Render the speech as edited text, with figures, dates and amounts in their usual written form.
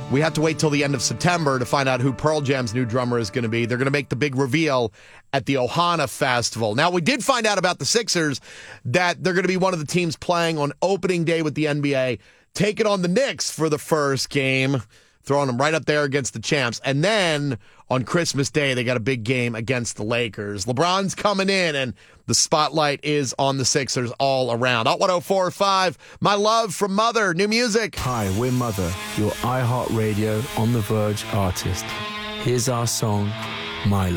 We have to wait till the end of September to find out who Pearl Jam's new drummer is going to be. They're going to make the big reveal at the Ohana Festival. Now, we did find out about the Sixers that they're going to be one of the teams playing on opening day with the NBA, taking on the Knicks for the first game, throwing them right up there against the champs. And then on Christmas Day, they got a big game against the Lakers. LeBron's coming in, and the spotlight is on the Sixers all around. Hot 104.5, My Love from Mother, new music. Hi, we're Mother, your iHeartRadio On The Verge artist. Here's our song, My Love.